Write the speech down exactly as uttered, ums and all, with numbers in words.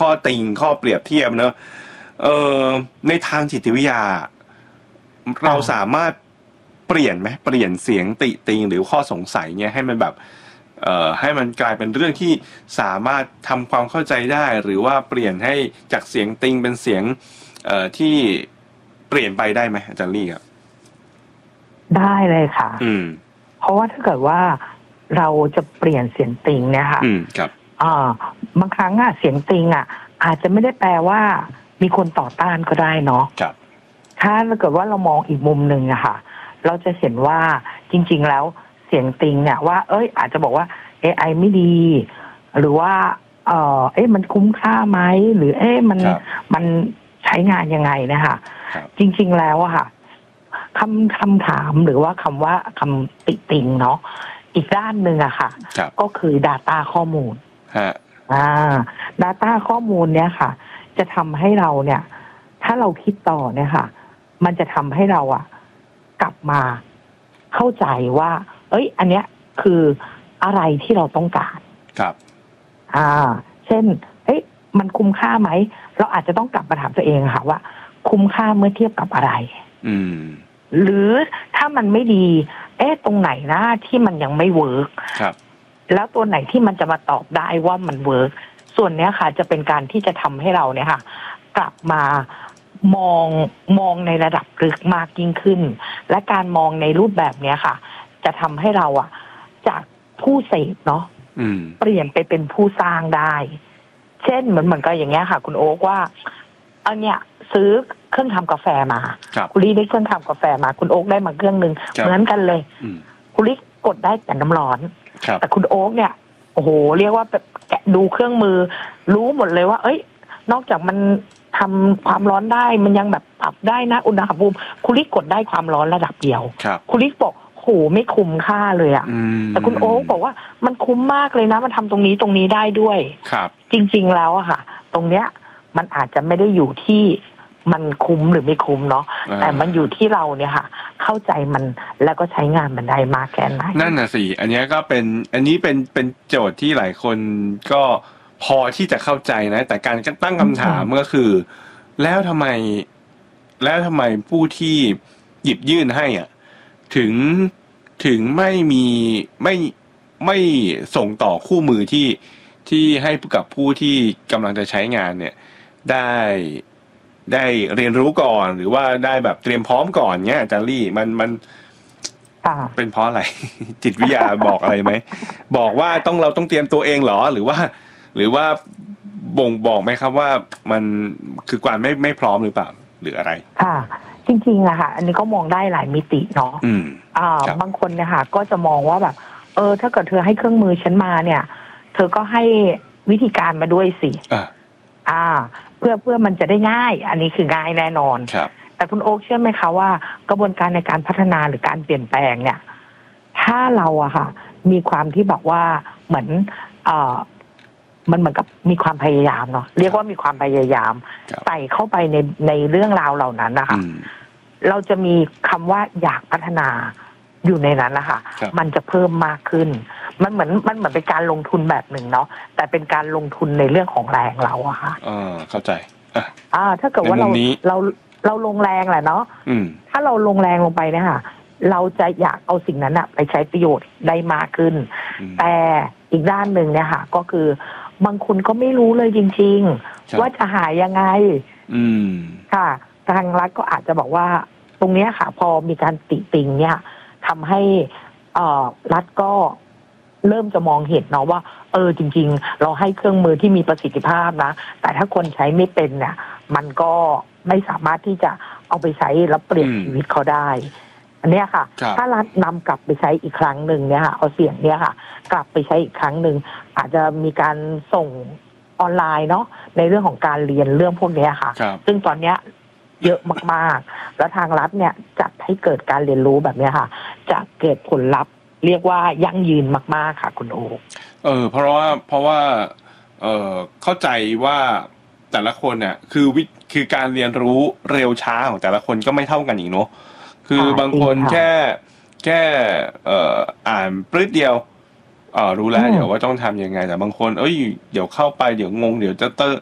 ข้อติงข้อเปรียบเทียบเนอะเอ่อในทางจิตวิทยาเราสามารถเปลี่ยนไหมเปลี่ยนเสียงติติงหรือข้อสงสัยเนี่ยให้มันแบบเอ่อให้มันกลายเป็นเรื่องที่สามารถทำความเข้าใจได้หรือว่าเปลี่ยนให้จากเสียงติงเป็นเสียงเอ่อที่เปลี่ยนไปได้ไหมอาจารย์ลี่ครับได้เลยค่ะอืมเพราะว่าถ้าเกิดว่าเราจะเปลี่ยนเสียงติงเนี่ยค่ะอืมครับอ่าบางครั้งอ่ะเสียงติงอ่ะอาจจะไม่ได้แปลว่ามีคนต่อต้านก็ได้เนาะครับถ้าเกิดว่าเรามองอีกมุมหนึ่งอะค่ะเราจะเห็นว่าจริงๆแล้วเสียงติงเนี่ยว่าเอ้ยอาจจะบอกว่า เอ ไอ ไม่ดีหรือว่าเออเอ๊ะมันคุ้มค่าไหมหรือเอ๊ะมันมันใช้งานยังไงนะคะจริงๆแล้วอะค่ะคำคำถามหรือว่าคำว่าคำติติงเนาะอีกด้านหนึ่งอะค่ะก็คือ data ข้อมูลอ่า data ข้อมูลเนี่ยค่ะจะทำให้เราเนี่ยถ้าเราคิดต่อเนี่ยค่ะมันจะทำให้เราอะกลับมาเข้าใจว่าเอ้ยอันเนี้ยคืออะไรที่เราต้องการครับอ่าเช่นเอ้ยมันคุ้มค่าไหมเราอาจจะต้องกลับมาถามตัวเองค่ะว่าคุ้มค่าเมื่อเทียบกับอะไรอืมหรือถ้ามันไม่ดีเอ๊ะตรงไหนนะที่มันยังไม่เวิร์กครับแล้วตัวไหนที่มันจะมาตอบได้ว่ามันเวิร์กส่วนเนี้ยค่ะจะเป็นการที่จะทำให้เราเนี่ยค่ะกลับมามองมองในระดับลึกมากยิ่งขึ้นและการมองในรูปแบบเนี้ยค่ะจะทำให้เราอ่ะจากผู้เสพเนาะเปลี่ยนไปเป็นผู้สร้างได้เช่นเหมือนเหมือนกับอย่างเงี้ยค่ะคุณโอ๊คว่าเอาเนี่ยซื้อเครื่องทำกาแฟมาคุณลี่ได้เครื่องทำกาแฟมาคุณโอ๊คได้มาเครื่องนึงเหมือนกันเลยคุณลี่กดได้แต่น้ำร้อนแต่คุณโอ๊คเนี่ยโอ้โหเรียกว่าแกะดูเครื่องมือรู้หมดเลยว่าเอ้ยนอกจากมันทำความร้อนได้มันยังแบบปรับได้นะอุณหภูมิคุณลี่กดได้ความร้อนระดับเดียวคุณลี่บอกโหไม่คุ้มค่าเลยอ่ะแต่คุณโอ๊คบอกว่ามันคุ้มมากเลยนะมันทำตรงนี้ตรงนี้ได้ด้วยจริงๆแล้วอะค่ะตรงเนี้ยมันอาจจะไม่ได้อยู่ที่มันคุ้มหรือไม่คุ้มเนาะแต่มันอยู่ที่เราเนี่ยค่ะเข้าใจมันแล้วก็ใช้งานมันได้มากแค่ไหนนั่นน่ะสิอันนี้ก็เป็นอันนี้เป็นเป็นโจทย์ที่หลายคนก็พอที่จะเข้าใจนะแต่การตั้งคำถามก็คือแล้วทำไมแล้วทำไมผู้ที่หยิบยื่นให้อ่ะถึงถึงไม่มีไม่ไม่ส่งต่อคู่มือที่ที่ให้กับผู้ที่กำลังจะใช้งานเนี่ยได้ได้เรียนรู้ก่อนหรือว่าได้แบบเตรียมพร้อมก่อนเนี้ยอาจารย์ลี่มันมันเป็นเพราะอะไร จิตวิทยาบอกอะไรไหมบอกว่าต้องเราต้องเตรียมตัวเองเหรอหรือว่าหรือว่าบ่งบอกไหมครับว่ามันคือการไม่ไม่พร้อมหรือเปล่าหรืออะไรค่ะจริงๆอะค่ะอันนี้ก็มองได้หลายมิติเนาะอืมอ่าบางคนเนี่ยค่ะก็จะมองว่าแบบเออถ้าเกิดเธอให้เครื่องมือฉันมาเนี่ยเธอก็ให้วิธีการมาด้วยสิอ่าอ่าเพื่อเพื่อมันจะได้ง่ายอันนี้คือง่ายแน่นอนครับแต่คุณโอ๊คเชื่อไหมคะว่ากระบวนการในการพัฒนาหรือการเปลี่ยนแปลงเนี่ยถ้าเราอะค่ะมีความที่บอกว่าเหมือนเอ่อมันเหมือนกับมีความพยายามเนาะเรียกว่ามีความพยายามใส่เข้าไปในในเรื่องราวเหล่านั้นนะคะเราจะมีคำว่าอยากพัฒนาอยู่ในนั้นนะคะมันจะเพิ่มมากขึ้นมันเหมือนมันเหมือนเป็นการลงทุนแบบหนึ่งเนาะแต่เป็นการลงทุนในเรื่องของแรงเราอะค่ะอ่าเข้าใจอ่าถ้าเกิดว่าเราเราเราลงแรงแหละเนาะถ้าเราลงแรงลงไปเนี่ยค่ะเราจะอยากเอาสิ่งนั้นอะไปใช้ประโยชน์ได้มากขึ้นแต่อีกด้านหนึ่งเนี่ยค่ะก็คือบางคนก็ไม่รู้เลยจริงๆว่าจะหายังไงค่ะทางรัฐก็อาจจะบอกว่าตรงนี้ค่ะพอมีการติติงเนี่ยทำให้รัฐก็เริ่มจะมองเห็นเนาะว่าเออจริงๆเราให้เครื่องมือที่มีประสิทธิภาพนะแต่ถ้าคนใช้ไม่เป็นเนี่ยมันก็ไม่สามารถที่จะเอาไปใช้แล้วเปลี่ยนชีวิตเขาได้อันนี้ค่ะถ้ารัฐนำกลับไปใช้อีกครั้งหนึ่งเนี่ยค่ะเอาเสียงเนี่ยค่ะกลับไปใช้อีกครั้งหนึ่งอาจจะมีการส่งออนไลน์เนาะในเรื่องของการเรียนเรื่องพวกนี้ค่ะซึ่งตอนเนี้ยเยอะมากๆแล้วทางรัฐเนี่ยจัดให้เกิดการเรียนรู้แบบนี้ค่ะจะเกิดผลลัพธ์เรียกว่ายั่งยืนมากๆค่ะคุณโอ๊คเออเพราะว่าเพราะว่าเออเข้าใจว่าแต่ละคนเนี่ยคือวิคือการเรียนรู้เร็วช้าของแต่ละคนก็ไม่เท่ากันอีกเนาะคือบางคนแค่แค่เอ่ออ่านปรึ๊ดเดียวเอ่อรู้แล้วเดี๋ยวว่าต้องทำยังไงแต่บางคนเอ้ยเดี๋ยวเข้าไปเดี๋ยวงงเดี๋ยวจะเตอ